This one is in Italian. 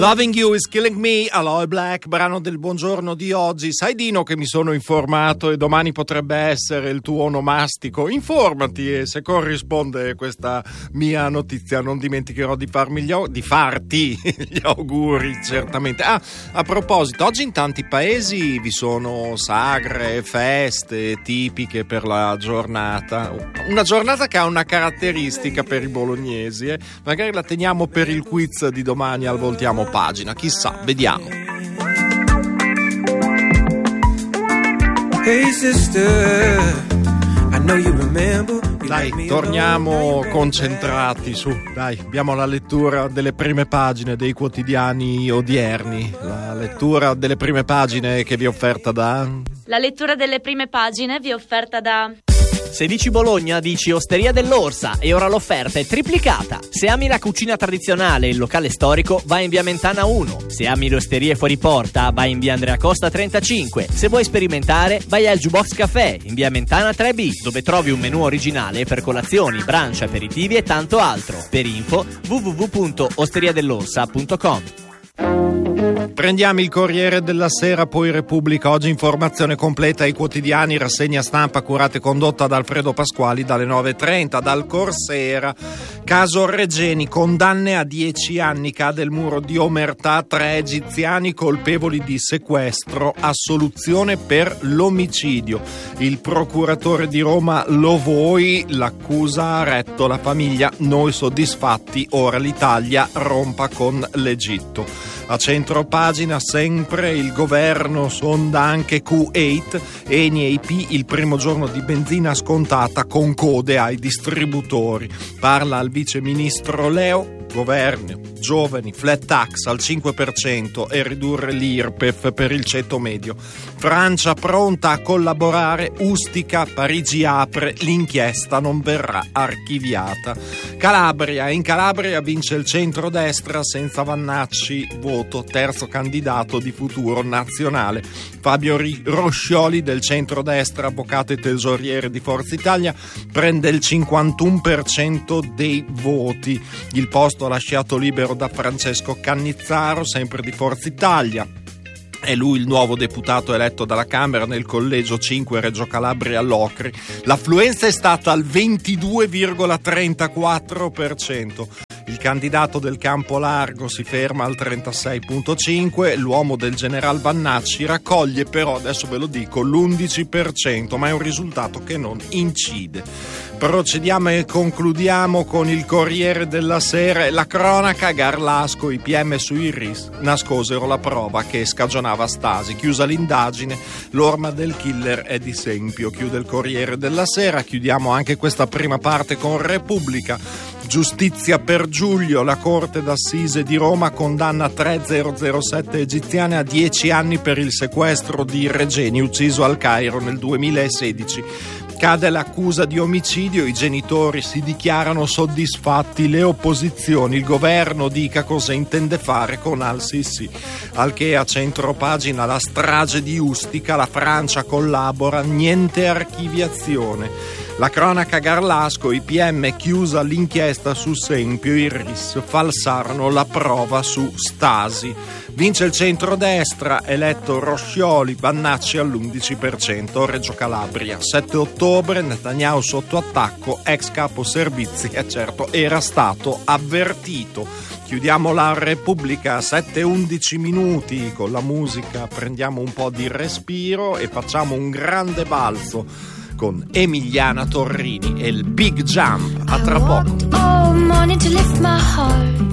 Loving You is Killing Me, Aloe Black, brano del buongiorno di oggi. Sai, Dino, che mi sono informato e domani potrebbe essere il tuo onomastico. Informati e se corrisponde questa mia notizia non dimenticherò di farti gli auguri, certamente. A proposito, oggi in tanti paesi vi sono sagre, feste tipiche per la giornata. Una giornata che ha una caratteristica per i bolognesi, magari la teniamo per il quiz di domani al Voltiamo Pagina, chissà, vediamo. Hey sister, I know you remember. Dai, torniamo concentrati su. Dai, abbiamo la lettura delle prime pagine dei quotidiani odierni. La lettura delle prime pagine che vi è offerta da... La lettura delle prime pagine vi è offerta da... Se dici Bologna, dici Osteria dell'Orsa e ora l'offerta è triplicata. Se ami la cucina tradizionale e il locale storico, vai in via Mentana 1. Se ami le osterie fuori porta, vai in via Andrea Costa 35. Se vuoi sperimentare, vai al Jukebox Café in via Mentana 3B, dove trovi un menù originale per colazioni, brunch, aperitivi e tanto altro. Per info www.osteriadell'orsa.com. Prendiamo il Corriere della Sera, poi Repubblica. Oggi informazione completa ai quotidiani, rassegna stampa curata e condotta da Alfredo Pasquali dalle 9.30. Dal Corsera, caso Regeni, condanne a 10 anni, cade il muro di omertà, 3 egiziani colpevoli di sequestro, assoluzione per l'omicidio. Il procuratore di Roma Lovoi, l'accusa ha retto la famiglia, noi soddisfatti, ora l'Italia rompa con l'Egitto. A centro pagina sempre il governo sonda anche Q8, Eni e IP il primo giorno di benzina scontata con code ai distributori. Parla al vice ministro Leo. Governo, giovani, flat tax al 5% e ridurre l'IRPEF per il ceto medio. Francia pronta a collaborare, Ustica, Parigi apre, l'inchiesta non verrà archiviata. Calabria, in Calabria vince il centrodestra senza Vannacci, voto, terzo candidato di Futuro Nazionale. Fabio Roscioli del centrodestra, avvocato e tesoriere di Forza Italia, prende il 51% dei voti. Il posto lasciato libero da Francesco Cannizzaro, sempre di Forza Italia. È lui il nuovo deputato eletto dalla Camera nel collegio 5 Reggio Calabria Locri. L'affluenza è stata al 22,34%. Il candidato del Campo Largo si ferma al 36,5%, l'uomo del general Vannacci raccoglie però, adesso ve lo dico, l'11%, ma è un risultato che non incide. Procediamo e concludiamo con il Corriere della Sera. La cronaca, Garlasco, i PM sui RIS nascosero la prova che scagionava Stasi. Chiusa l'indagine, l'orma del killer è di Sempio. Chiude il Corriere della Sera. Chiudiamo anche questa prima parte con Repubblica. Giustizia per Giulio, la Corte d'Assise di Roma condanna 3007 egiziane a 10 anni per il sequestro di Regeni, ucciso al Cairo nel 2016. Cade l'accusa di omicidio, i genitori si dichiarano soddisfatti, le opposizioni, il governo dica cosa intende fare con Al-Sisi. Al che a centro pagina la strage di Ustica, la Francia collabora, niente archiviazione. La cronaca Garlasco, i PM chiusa l'inchiesta su Sempio, i RIS falsarono la prova su Stasi. Vince il centrodestra, eletto Roscioli, Vannacci all'11%, Reggio Calabria. 7 ottobre, Netanyahu sotto attacco, ex capo servizi, e certo era stato avvertito. Chiudiamo la Repubblica, 7-11 minuti, con la musica prendiamo un po' di respiro e facciamo un grande balzo con Emiliana Torrini e il Big Jump. A tra poco.